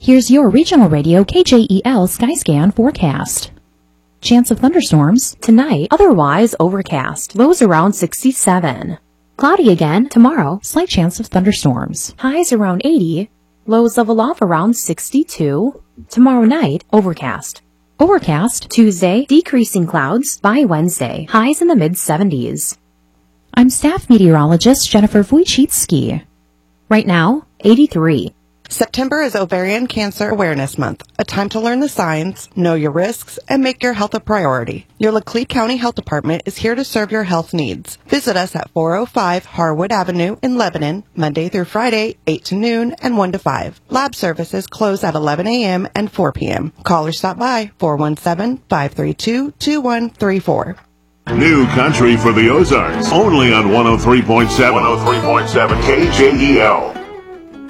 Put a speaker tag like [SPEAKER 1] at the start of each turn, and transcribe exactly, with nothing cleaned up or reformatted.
[SPEAKER 1] Here's your regional radio K J E L Skyscan forecast. Chance of thunderstorms tonight, otherwise overcast. Lows around sixty-seven. Cloudy again tomorrow, slight chance of thunderstorms. Highs around eighty. Lows level off around sixty-two. Tomorrow night, overcast. Overcast Tuesday, decreasing clouds by Wednesday. Highs in the mid seventies. I'm staff meteorologist Jennifer Wojcicki. Right now, eighty-three.
[SPEAKER 2] September is Ovarian Cancer Awareness Month, a time to learn the signs, know your risks, and make your health a priority. Your Laclede County Health Department is here to serve your health needs. Visit us at four oh five Harwood Avenue in Lebanon, Monday through Friday, eight to noon and one to five. Lab services close at eleven a.m. and four p.m. Call or stop by four one seven, five three two, two one three four.
[SPEAKER 3] New country for the Ozarks, only on one oh three point seven. one oh three point seven K J E L.